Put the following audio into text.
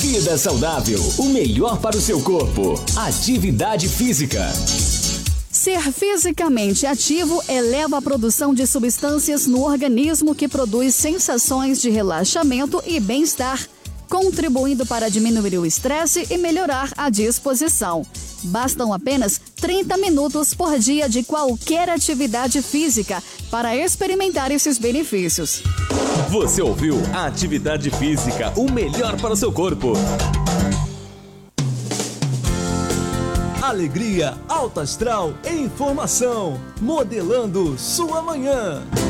Vida saudável, o melhor para o seu corpo. Atividade física. Ser fisicamente ativo eleva a produção de substâncias no organismo que produz sensações de relaxamento e bem-estar, contribuindo para diminuir o estresse e melhorar a disposição. Bastam apenas 30 minutos por dia de qualquer atividade física para experimentar esses benefícios. Você ouviu a Atividade Física, o melhor para o seu corpo. Alegria, alta astral e informação, modelando sua manhã.